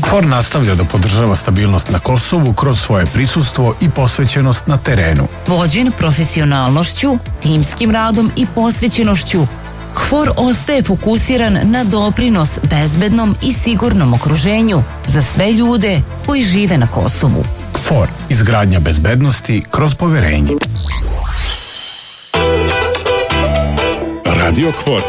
KFOR nastavlja da podržava stabilnost na Kosovu kroz svoje prisustvo i posvećenost na terenu. Vođen profesionalnošću, timskim radom i posvećenošću, KFOR ostaje fokusiran na doprinos bezbednom i sigurnom okruženju za sve ljude koji žive na Kosovu. KFOR, izgradnja bezbednosti kroz poverenje. Radio KFOR